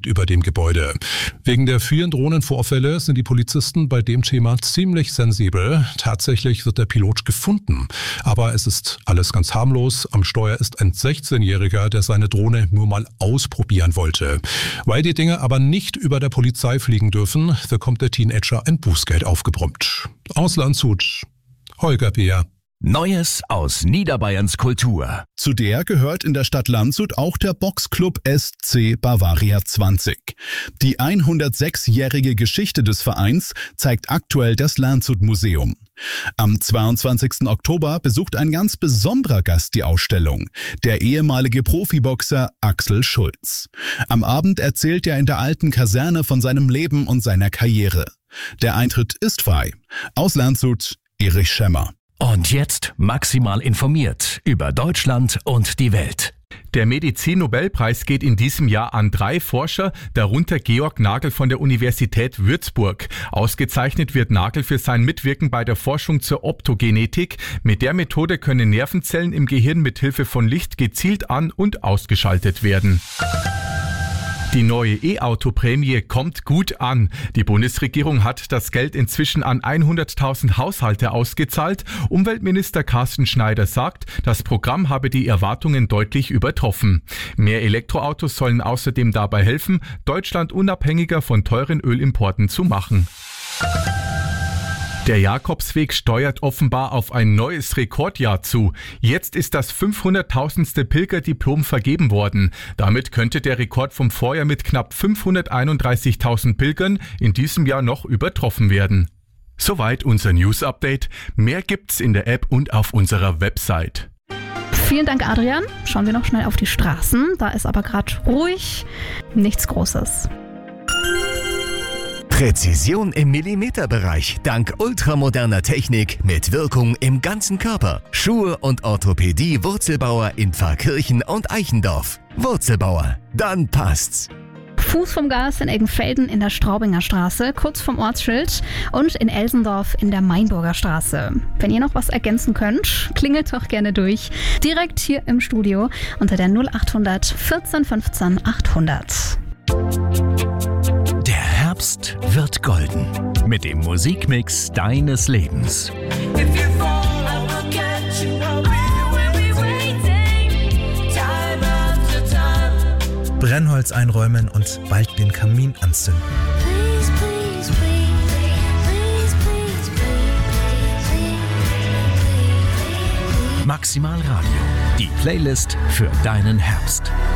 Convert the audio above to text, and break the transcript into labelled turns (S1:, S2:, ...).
S1: liegt über dem Gebäude. Wegen der vielen Drohnenvorfälle sind die Polizisten bei dem Thema ziemlich sensibel. Tatsächlich wird der Pilot gefunden. Aber es ist alles ganz harmlos. Am Steuer ist ein 16-Jähriger, der seine Drohne nur mal ausprobieren wollte. Weil die Dinge aber nicht über der Polizei fliegen dürfen, bekommt der Teenager ein Bußgeld aufgebrummt. Aus Landshut, Holger Beer.
S2: Neues aus Niederbayerns Kultur.
S3: Zu der gehört in der Stadt Landshut auch der Boxclub SC Bavaria 20. Die 106-jährige Geschichte des Vereins zeigt aktuell das Landshut Museum. Am 22. Oktober besucht ein ganz besonderer Gast die Ausstellung, der ehemalige Profiboxer Axel Schulz. Am Abend erzählt er in der alten Kaserne von seinem Leben und seiner Karriere. Der Eintritt ist frei. Aus Landshut, Erich Schemmer.
S2: Und jetzt maximal informiert über Deutschland und die Welt.
S4: Der Medizin-Nobelpreis geht in diesem Jahr an 3 Forscher, darunter Georg Nagel von der Universität Würzburg. Ausgezeichnet wird Nagel für sein Mitwirken bei der Forschung zur Optogenetik. Mit der Methode können Nervenzellen im Gehirn mit Hilfe von Licht gezielt an- und ausgeschaltet werden. Die neue E-Auto-Prämie kommt gut an. Die Bundesregierung hat das Geld inzwischen an 100.000 Haushalte ausgezahlt. Umweltminister Carsten Schneider sagt, das Programm habe die Erwartungen deutlich übertroffen. Mehr Elektroautos sollen außerdem dabei helfen, Deutschland unabhängiger von teuren Ölimporten zu machen. Der Jakobsweg steuert offenbar auf ein neues Rekordjahr zu. Jetzt ist das 500.000. Pilgerdiplom vergeben worden. Damit könnte der Rekord vom Vorjahr mit knapp 531.000 Pilgern in diesem Jahr noch übertroffen werden. Soweit unser News-Update. Mehr gibt's in der App und auf unserer Website.
S5: Vielen Dank, Adrian. Schauen wir noch schnell auf die Straßen. Da ist aber gerade ruhig. Nichts Großes.
S2: Präzision im Millimeterbereich dank ultramoderner Technik mit Wirkung im ganzen Körper. Schuhe und Orthopädie Wurzelbauer in Pfarrkirchen und Eichendorf. Wurzelbauer, dann passt's.
S5: Fuß vom Gas in Eggenfelden in der Straubinger Straße, kurz vom Ortsschild, und in Elsendorf in der Mainburger Straße. Wenn ihr noch was ergänzen könnt, klingelt doch gerne durch. Direkt hier im Studio unter der 0800 14 15 800.
S2: Der Herbst wird golden mit dem Musikmix deines Lebens.
S6: Brennholz einräumen und bald den Kamin anzünden.
S2: Maximal Radio, die Playlist für deinen Herbst.